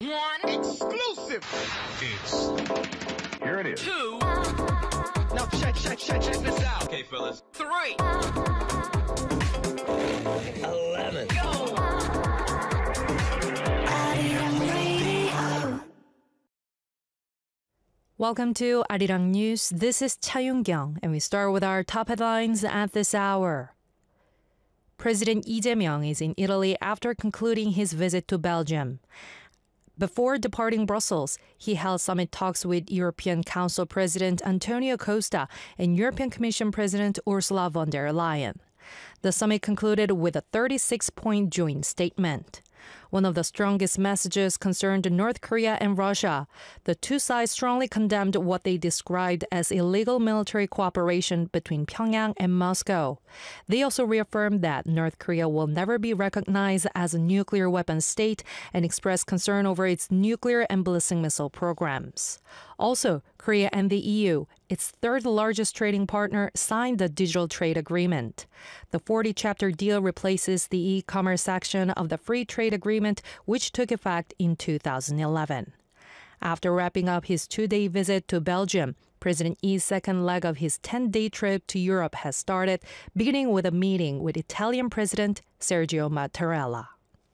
One. Exclusive. Here it is. Two. Now check this out. Okay, fellas. 3. 11. Go. Welcome to Arirang News. This is Cha Yoon-kyung, and we start with our top headlines at this hour. President Lee Jae-myung is in Italy after concluding his visit to Belgium. Before departing Brussels, he held summit talks with European Council President Antonio Costa and European Commission President Ursula von der Leyen. The summit concluded with a 36-point joint statement. One of the strongest messages concerned North Korea and Russia. The two sides strongly condemned what they described as illegal military cooperation between Pyongyang and Moscow. They also reaffirmed that North Korea will never be recognized as a nuclear weapons state and expressed concern over its nuclear and ballistic missile programs. Also, Korea and the EU, its third largest trading partner, signed the digital trade agreement. The 40-chapter deal replaces the e-commerce section of the free trade agreement, which took effect in 2011. After wrapping up his 2-day visit to Belgium, President Lee's second leg of his 10-day trip to Europe has started, beginning with a meeting with Italian President Sergio Mattarella.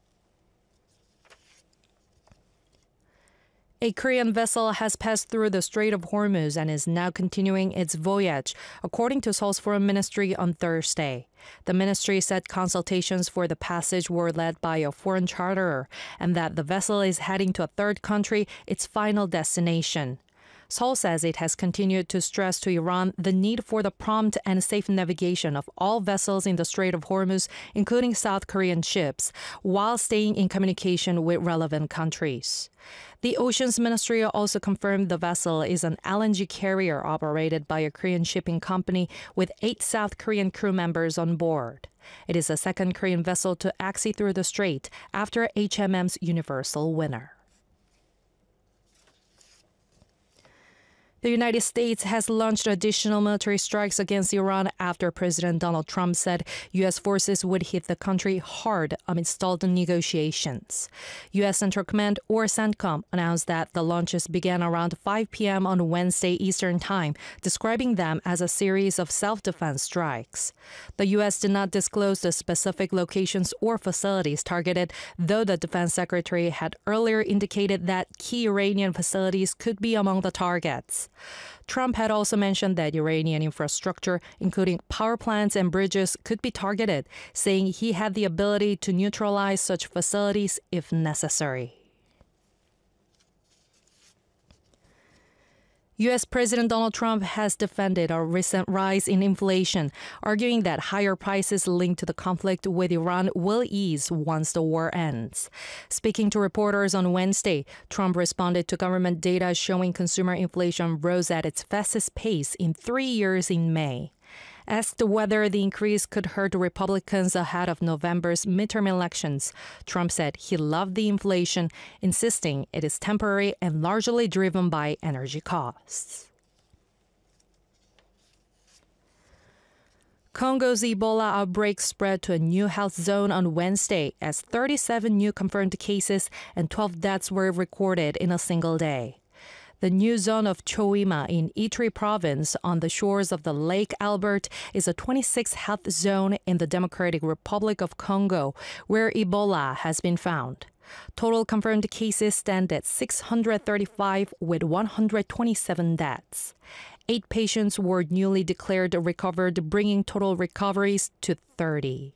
A Korean vessel has passed through the Strait of Hormuz and is now continuing its voyage, according to Seoul's Foreign Ministry on Thursday. The ministry said consultations for the passage were led by a foreign charterer and that the vessel is heading to a third country, its final destination. Seoul says it has continued to stress to Iran the need for the prompt and safe navigation of all vessels in the Strait of Hormuz, including South Korean ships, while staying in communication with relevant countries. The Oceans Ministry also confirmed the vessel is an LNG carrier operated by a Korean shipping company with 8 South Korean crew members on board. It is the second Korean vessel to exit through the strait after HMM's Universal Winner. The United States has launched additional military strikes against Iran after President Donald Trump said U.S. forces would hit the country hard amid stalled negotiations. U.S. Central Command, or CENTCOM, announced that the launches began around 5 p.m. on Wednesday Eastern Time, describing them as a series of self-defense strikes. The U.S. did not disclose the specific locations or facilities targeted, though the Defense Secretary had earlier indicated that key Iranian facilities could be among the targets. Trump had also mentioned that Iranian infrastructure, including power plants and bridges, could be targeted, saying he had the ability to neutralize such facilities if necessary. U.S. President Donald Trump has defended a recent rise in inflation, arguing that higher prices linked to the conflict with Iran will ease once the war ends. Speaking to reporters on Wednesday, Trump responded to government data showing consumer inflation rose at its fastest pace in 3 years in May. Asked whether the increase could hurt Republicans ahead of November's midterm elections, Trump said he loved the inflation, insisting it is temporary and largely driven by energy costs. Congo's Ebola outbreak spread to a new health zone on Wednesday as 37 new confirmed cases and 12 deaths were recorded in a single day. The new zone of Choima in Ituri province on the shores of the Lake Albert is a 26th health zone in the Democratic Republic of Congo, where Ebola has been found. Total confirmed cases stand at 635 with 127 deaths. 8 patients were newly declared recovered, bringing total recoveries to 30.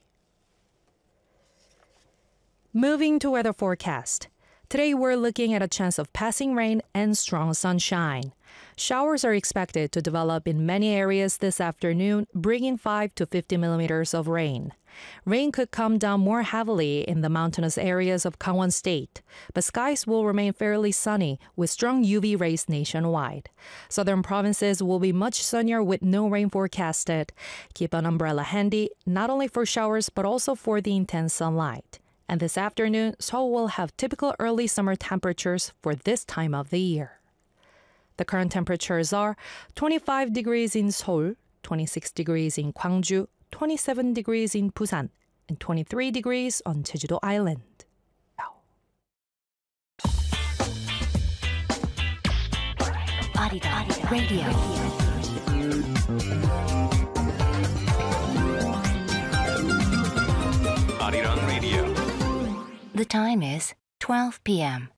Moving to weather forecast. Today, we're looking at a chance of passing rain and strong sunshine. Showers are expected to develop in many areas this afternoon, bringing 5 to 50 millimeters of rain. Rain could come down more heavily in the mountainous areas of Gangwon State, but skies will remain fairly sunny with strong UV rays nationwide. Southern provinces will be much sunnier with no rain forecasted. Keep an umbrella handy, not only for showers but also for the intense sunlight. And this afternoon, Seoul will have typical early summer temperatures for this time of the year. The current temperatures are 25 degrees in Seoul, 26 degrees in Gwangju, 27 degrees in Busan, and 23 degrees on Jeju-do Island. Arirang Radio. Arirang Radio. The time is 12 p.m.